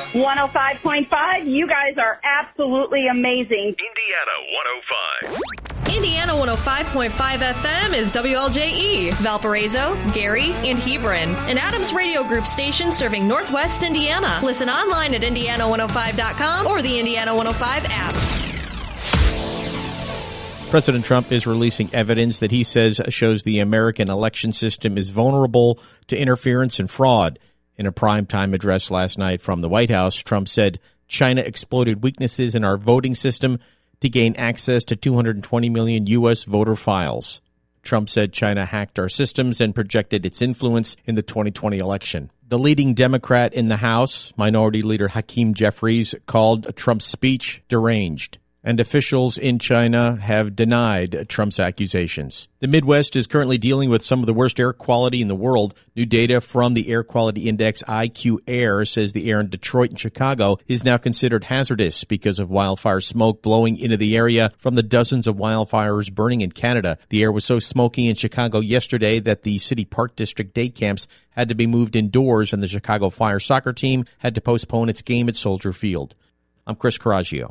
105.5. You guys are absolutely amazing. Indiana 105. Indiana 105.5 FM is WLJE, Valparaiso, Gary, and Hebron, an Adams Radio Group station serving Northwest Indiana. Listen online at Indiana105.com or the Indiana 105 app. President Trump is releasing evidence that he says shows the American election system is vulnerable to interference and fraud. In a primetime address last night from the White House, Trump said China exploited weaknesses in our voting system to gain access to 220 million U.S. voter files. Trump said China hacked our systems and projected its influence in the 2020 election. The leading Democrat in the House, Minority Leader Hakeem Jeffries, called Trump's speech deranged. And officials in China have denied Trump's accusations. The Midwest is currently dealing with some of the worst air quality in the world. New data from the Air Quality Index IQ Air says the air in Detroit and Chicago is now considered hazardous because of wildfire smoke blowing into the area from the dozens of wildfires burning in Canada. The air was so smoky in Chicago yesterday that the City Park District day camps had to be moved indoors, and the Chicago Fire soccer team had to postpone its game at Soldier Field. I'm Chris Coraggio.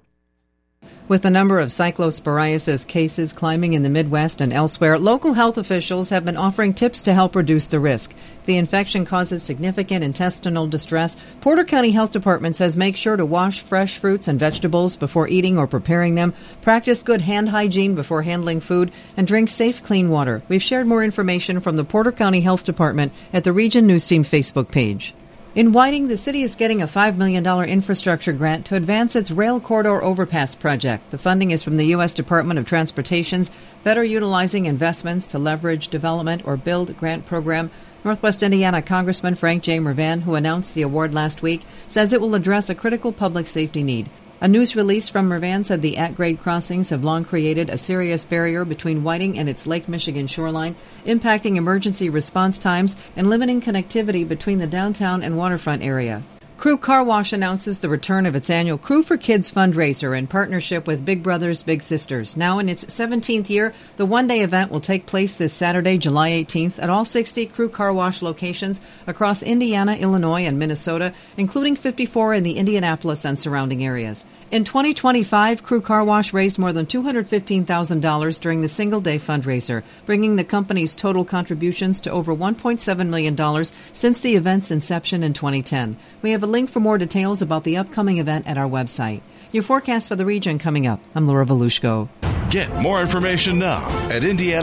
With the number of cyclosporiasis cases climbing in the Midwest and elsewhere, local health officials have been offering tips to help reduce the risk. The infection causes significant intestinal distress. Porter County Health Department says make sure to wash fresh fruits and vegetables before eating or preparing them, practice good hand hygiene before handling food, and drink safe, clean water. We've shared more information from the Porter County Health Department at the Region News Team Facebook page. In Whiting, the city is getting a $5 million infrastructure grant to advance its Rail Corridor Overpass project. The funding is from the U.S. Department of Transportation's Better Utilizing Investments to Leverage Development or Build grant program. Northwest Indiana Congressman Frank J. Mervan, who announced the award last week, says it will address a critical public safety need. A news release from Mervan said the at-grade crossings have long created a serious barrier between Whiting and its Lake Michigan shoreline, impacting emergency response times and limiting connectivity between the downtown and waterfront area. Crew Car Wash announces the return of its annual Crew for Kids fundraiser in partnership with Big Brothers Big Sisters. Now in its 17th year, the one-day event will take place this Saturday, July 18th, at all 60 Crew Car Wash locations across Indiana, Illinois, and Minnesota, including 54 in the Indianapolis and surrounding areas. In 2025, Crew Car Wash raised more than $215,000 during the single-day fundraiser, bringing the company's total contributions to over $1.7 million since the event's inception in 2010. We have a link for more details about the upcoming event at our website. Your forecast for the region coming up. I'm Laura Volushko. Get more information now at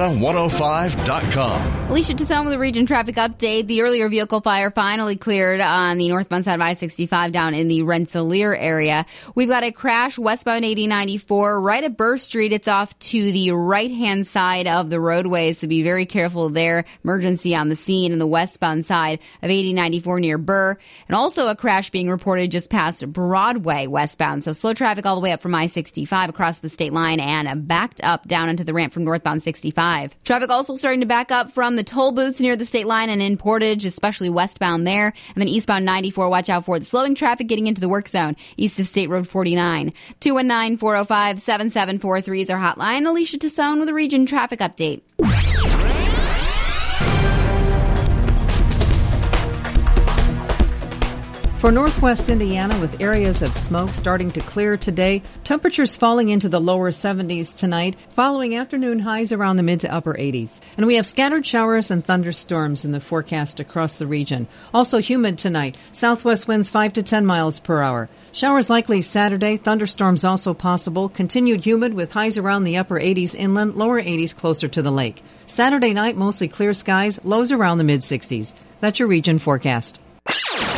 Indiana105.com. Alicia Tassone with a region traffic update. The earlier vehicle fire finally cleared on the northbound side of I-65 down in the Rensselaer area. We've got a crash westbound 8094 right at Burr Street. It's off to the right-hand side of the roadway, so be very careful there. Emergency on the scene in the westbound side of 8094 near Burr. And also a crash being reported just past Broadway westbound. So slow traffic all the way up from I-65 across the state line and backed up down into the ramp from northbound 65. Traffic also starting to back up from the toll booths near the state line and in Portage, especially westbound there. And then eastbound 94, watch out for the slowing traffic getting into the work zone east of State Road 49. 219-405-7743 is our hotline. Alicia Tassone with a region traffic update. For northwest Indiana, with areas of smoke starting to clear today, temperatures falling into the lower 70s tonight, following afternoon highs around the mid to upper 80s. And we have scattered showers and thunderstorms in the forecast across the region. Also humid tonight, southwest winds 5 to 10 miles per hour. Showers likely Saturday, thunderstorms also possible, continued humid with highs around the upper 80s inland, lower 80s closer to the lake. Saturday night, mostly clear skies, lows around the mid-60s. That's your region forecast.